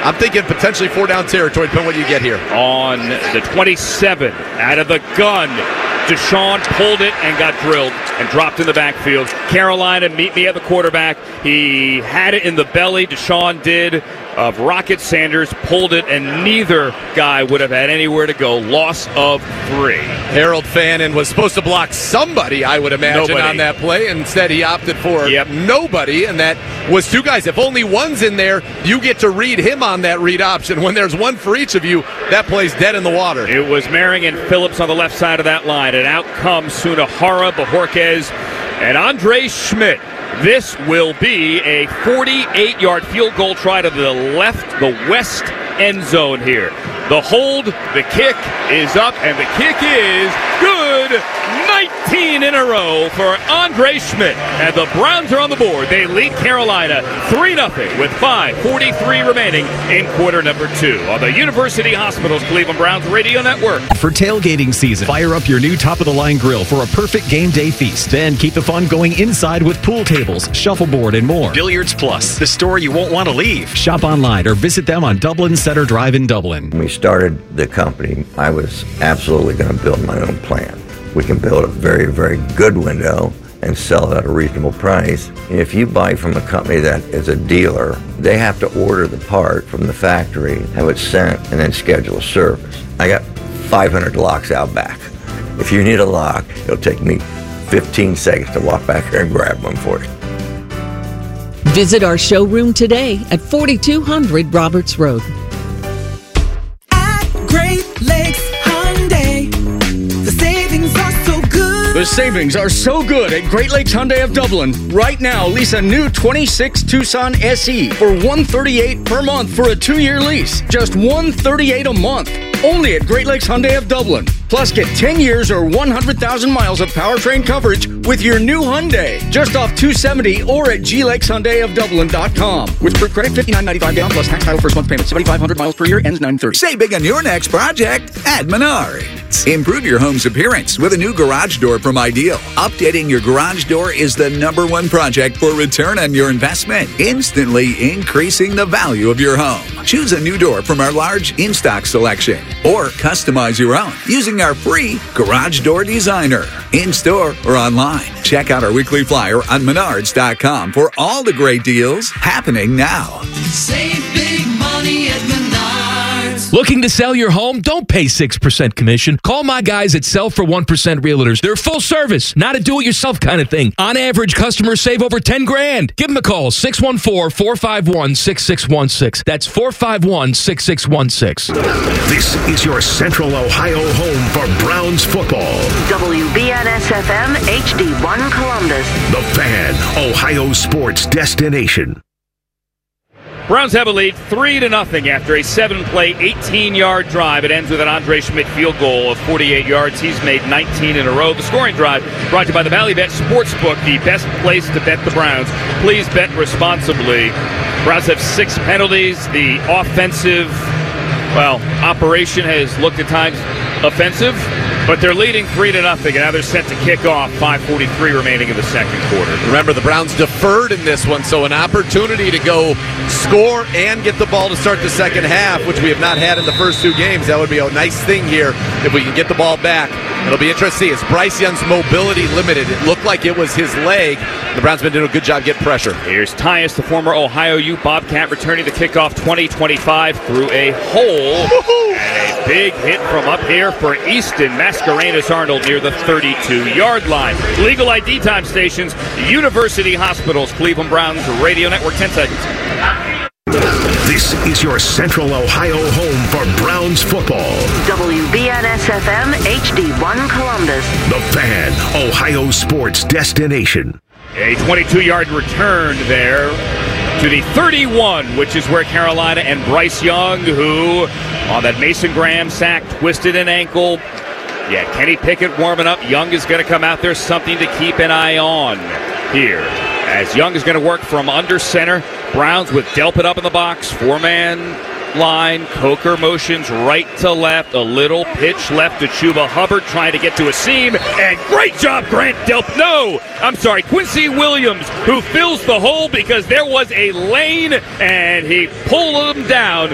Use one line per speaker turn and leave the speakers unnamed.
I'm thinking potentially 4-down territory, depending on what you get here.
On the 27, out of the gun, Deshaun pulled it and got drilled and dropped in the backfield. Carolina, meet me at the quarterback. He had it in the belly, Deshaun did, of Rocket Sanders, pulled it, and neither guy would have had anywhere to go. Loss of 3.
Harold Fannin was supposed to block somebody, I would imagine, on that play. Instead, he opted for nobody, and that was 2 guys. If only one's in there, you get to read him on that read option. When there's one for each of you, that play's dead in the water.
It was Merring and Phillips on the left side of that line, and out comes Sunahara, Bojorquez, and Andre Schmidt. This will be a 48-yard field goal try to the left, the west end zone here. The hold, the kick is up, and the kick is good. 19 in a row for Andre Schmidt. And the Browns are on the board. They lead Carolina 3-0 with 5:43 remaining in quarter number 2 on the University Hospitals Cleveland Browns Radio Network.
For tailgating season, fire up your new top-of-the-line grill for a perfect game day feast. Then keep the fun going inside with pool tables, shuffleboard, and more. Billiards Plus, the store you won't want to leave. Shop online or visit them on Dublin Center Drive in Dublin.
When we started the company, I was absolutely going to build my own plant. We can build a very, very good window and sell it at a reasonable price. And if you buy from a company that is a dealer, they have to order the part from the factory, have it sent, and then schedule a service. I got 500 locks out back. If you need a lock, it'll take me 15 seconds to walk back here and grab one for you.
Visit our showroom today at 4200 Roberts Road.
At Great Lakes Hyundai, the savings are so good.
The savings are so good at Great Lakes Hyundai of Dublin. Right now, lease a new 26 Tucson SE for $138 per month for a 2-year lease. Just $138 a month. Only at Great Lakes Hyundai of Dublin. Plus, get 10 years or 100,000 miles of powertrain coverage with your new Hyundai. Just off 270 or at glakeshyundaiofdublin.com. With proof credit, $59.95 down plus tax title first month payment. 7,500 miles per year, ends 9/30.
Save big on your next project at Menards. Improve your home's appearance with a new garage door from Ideal. Updating your garage door is the #1 project for return on your investment, instantly increasing the value of your home. Choose a new door from our large in-stock selection or customize your own using our free Garage Door Designer. In-store or online. Check out our weekly flyer on Menards.com for all the great deals happening now.
Save big money at Menards.
Looking to sell your home? Don't pay 6% commission. Call my guys at Sell for 1% Realtors. They're full service, not a do-it-yourself kind of thing. On average, customers save over $10,000. Give them a call, 614-451-6616. That's 451-6616.
This is your Central Ohio home for Browns football.
WBNS-FM HD1 Columbus.
The Fan, Ohio sports destination.
Browns have a lead 3-0 after a 7-play, 18-yard drive. It ends with an Andre Schmidt field goal of 48 yards. He's made 19 in a row. The scoring drive brought to you by the Valley Bet Sportsbook, the best place to bet the Browns. Please bet responsibly. Browns have 6 penalties. The offensive, operation has looked at times offensive, but they're leading 3-0, and now they're set to kick off. 5:43 remaining in the second quarter.
Remember, the Browns deferred in this one, so an opportunity to go score and get the ball to start the second half, which we have not had in the first 2 games. That would be a nice thing here if we can get the ball back. It'll be interesting to see. Is Bryce Young's mobility limited? It looked like it was his leg. The Browns have been doing a good job getting pressure.
Here's Tyus, the former Ohio U Bobcat, returning the kickoff 20-25 through a hole. And a big hit from up here for Easton Mascarenas Arnold near the 32-yard line. Legal ID time stations, University Hospitals, Cleveland Browns Radio Network, 10 seconds.
This is your Central Ohio home for Browns football.
WBNS-FM HD1 Columbus.
The Fan, Ohio sports destination.
A 22-yard return there to the 31, which is where Carolina and Bryce Young, who on that Mason Graham sack twisted an ankle. Yeah, Kenny Pickett warming up. Young is going to come out there, something to keep an eye on here. As Young is going to work from under center. Browns with Delpit up in the box, 4-man line, Coker motions right to left, a little pitch left to Chuba Hubbard trying to get to a seam, and great job, Quincy Williams, who fills the hole because there was a lane, and he pulled him down